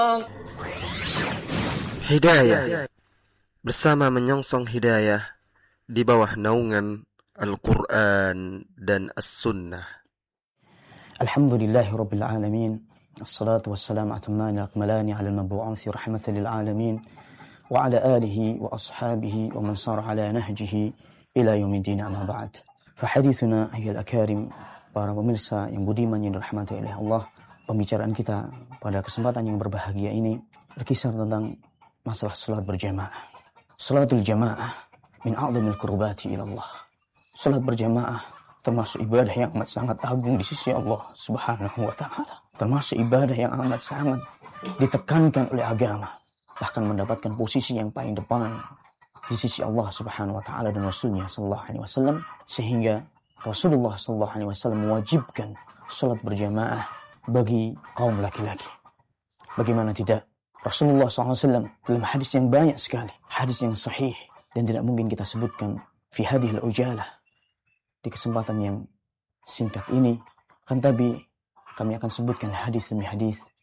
Hidayah bersama menyongsong hidayah di bawah naungan Al-Quran dan As-Sunnah. Alhamdulillahi Rabbil Alamin. Assalatu wassalamu atamani akmalani ala al-mabu'athi rahmatan lil alamin wa ala alihi wa ashabihi wa man sara ala nahjihi ila yaumiddin, amma ba'd. Fahadithuna ayyuhal akarim, para pemirsa yang budiman yang dirahmati oleh Allah, pembicaraan kita pada kesempatan yang berbahagia ini berkisar tentang masalah salat berjamaah. Salatul jamaah min a'zamil qurbati ila Allah. Salat berjamaah termasuk ibadah yang amat sangat agung di sisi Allah Subhanahu wa taala. Termasuk ibadah yang amat sangat ditekankan oleh agama, bahkan mendapatkan posisi yang paling depan di sisi Allah Subhanahu wa taala dan Rasulnya sallallahu alaihi wasallam, sehingga Rasulullah sallallahu alaihi wasallam mewajibkan salat berjamaah bagi kaum laki-laki. Bagaimana tidak? Rasulullah SAW dalam hadis yang banyak sekali, hadis yang sahih, dan tidak mungkin kita sebutkan fi hadhil ujalah di kesempatan yang singkat ini, kan tapi kami akan sebutkan hadis demi hadis